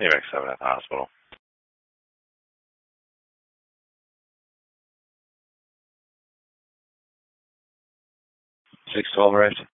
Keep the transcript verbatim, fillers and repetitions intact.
AVAC seven at the hospital. six twelve arrived.